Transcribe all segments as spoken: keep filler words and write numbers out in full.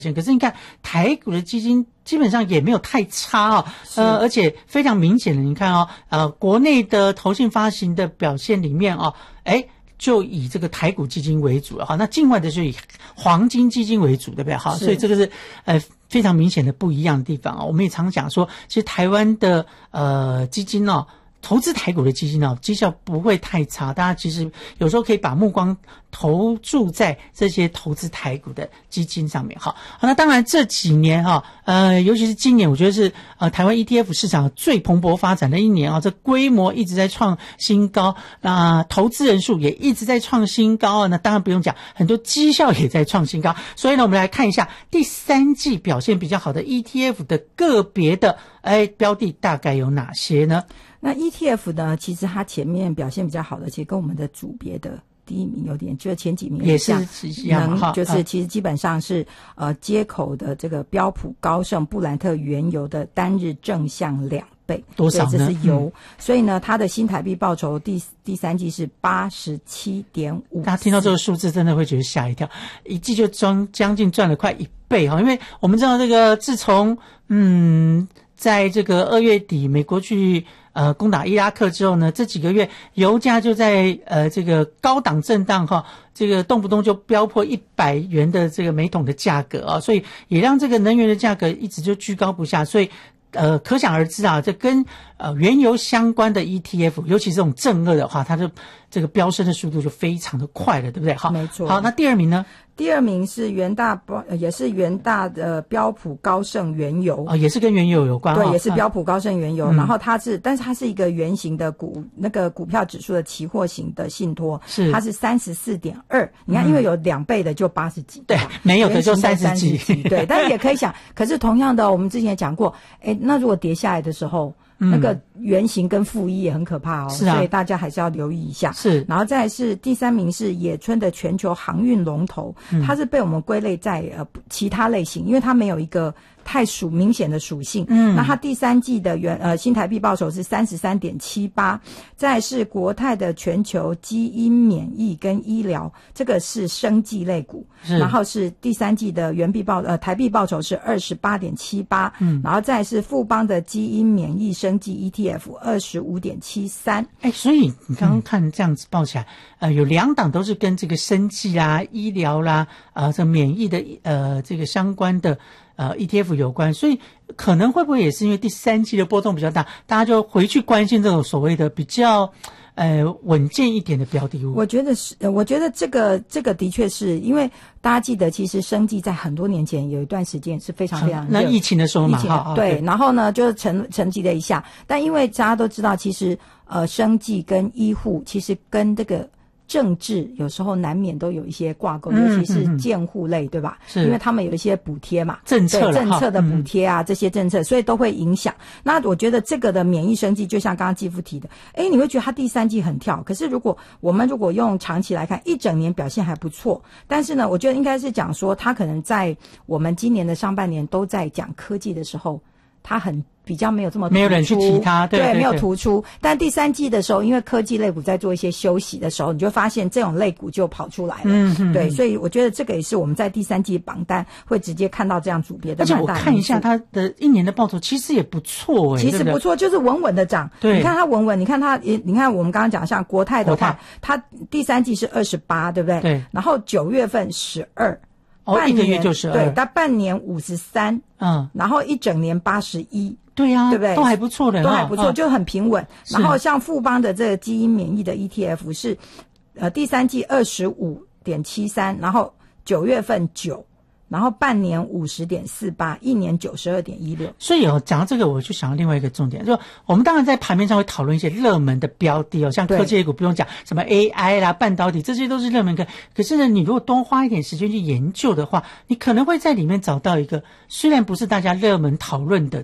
可是你看台股的基金基本上也没有太差哦，呃，而且非常明显的，你看哦，呃，国内的投信发行的表现里面哦，诶就以这个台股基金为主了哈，那境外的就以黄金基金为主，对不对？哈，所以这个是呃非常明显的不一样的地方啊。我们也常讲说，其实台湾的呃基金哦。投资台股的基金哦，绩效不会太差，大家其实有时候可以把目光投注在这些投资台股的基金上面。好，好，那当然这几年哈，呃，尤其是今年，我觉得是呃台湾 E T F 市场最蓬勃发展的一年啊，这规模一直在创新高，那投资人数也一直在创新高啊，那当然不用讲，很多绩效也在创新高。所以呢，我们来看一下第三季表现比较好的 E T F 的个别的哎标的大概有哪些呢？ 那 E T F 呢，其实它前面表现比较好的，其实跟我们的组别的第一名有点，就是前几名也是一样， 能就是其实基本上是呃接口的这个标普高盛布兰特原油的单日正向两倍， 多少呢？ 这是油、嗯，所以呢，它的新台币报酬第第三季是八十七点五。 大家听到这个数字，真的会觉得吓一跳，一季就将将近赚了快一倍哈，因为我们知道这个自从嗯，在这个二月底美国去。呃，攻打伊拉克之后呢，这几个月油价就在呃这个高档震荡哈，这个动不动就飙破一百元的这个每桶的价格啊，所以也让这个能源的价格一直就居高不下，所以呃可想而知啊，这跟呃原油相关的 E T F， 尤其这种正二的话，它就这个飙升的速度就非常的快了，对不对？好， 没错。 好，那第二名呢？ 第二名是元大，也是元大的标普高盛原油哦，也是跟原油有关， 对， 哦、 也是标普高盛原油。嗯、然后它是，但是它是一个圆形的股，那个股票指数的期货型的信托， 是它是三十四点二。你看，因为有两倍的就八十几， 对，没有的就三十几， 对。但是也可以想，可是同样的，我们之前也讲过，哎，那如果跌下来的时候。那个圆形跟负一也很可怕哦， 是啊， 所以大家还是要留意一下。 是， 然后再来是第三名是野村的全球航运龙头，嗯、它是被我们归类在呃其他类型，因为它没有一个太属明显的属性。嗯，那它第三季的原呃新台币报酬是三十三点七八，再来是国泰的全球基因免疫跟医疗，这个是生技类股，然后是第三季的原币报呃台币报酬是二十八点七八，嗯，然后再来是富邦的基因免疫生技 E T F 二十五点七三。 哎，所以你刚刚看这样子报起来，嗯、呃，有两档都是跟这个生技啦、医疗啦、呃，这免疫的呃这个相关的。呃 ，E T F 有关，所以可能会不会也是因为第三季的波动比较大，大家就回去关心这种所谓的比较呃稳健一点的标的物？ 我觉得是，我觉得这个这个的确是因为大家记得，其实生技在很多年前有一段时间是非常非常热， 那疫情的时候嘛， 疫情好对，然后呢就沉沉寂了一下，但因为大家都知道，其实呃生技跟医护其实跟这个。政治有时候难免都有一些挂钩，尤其是健护类，嗯嗯嗯对吧？是，因为他们有一些补贴嘛， 政策对政策的补贴啊、嗯，这些政策，所以都会影响。那我觉得这个的免疫生技，就像刚刚继父提的，哎，你会觉得它第三季很跳，可是如果我们如果用长期来看，一整年表现还不错。但是呢，我觉得应该是讲说，它可能在我们今年的上半年都在讲科技的时候，它很。比较没有这么突出， 没有人去提它，对， 对， 对， 没有突出。但第三季的时候，因为科技类股在做一些休息的时候，你就发现这种类股就跑出来了。嗯嗯，对，所以我觉得这个也是我们在第三季榜单会直接看到这样组别的。 而且我看一下它的一年的报酬，其实也不错哎、欸， 其实不错，就是稳稳的涨。对，你看它稳稳，你看它，你看我们刚刚讲像国泰的话，它第三季是二十八，对不对？对。然后九月份十二。 哦，一个月就十二， 对，它半年五十三，嗯，然后一整年八十一， 对呀、啊， 对不对？ 都还不错的， 都还不错， 哦、 就很平稳。然后像富邦的这个基因免疫的 E T F 是，呃，第三季二十五点七三，然后九月份九。然后半年五十点四八，一年九十二点一六。 所以哦，讲到这个，我就想到另外一个重点，就我们当然在盘面上会讨论一些热门的标的哦，像科技类股不用讲，什么 A I 啦、半导体，这些都是热门股。可是呢，你如果多花一点时间去研究的话，你可能会在里面找到一个虽然不是大家热门讨论的这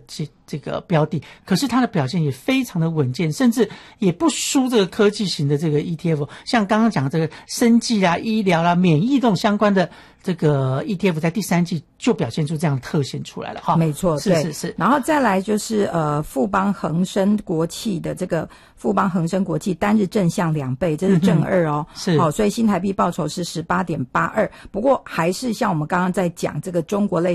这个标的，可是它的表现也非常的稳健，甚至也不输这个科技型的这个 E T F。像刚刚讲的这个生技啦、医疗啦、免疫这种相关的这个 E T F， 在第三季就表现出这样的特性出来了哈。 没错， 是是是。 然后再来就是呃富邦恒生国际的这个富邦恒生国际单日正向两倍，这是正二哦。 嗯、是。 好、哦，所以新台币报酬是 十八点八二。不过还是像我们刚刚在讲这个中国类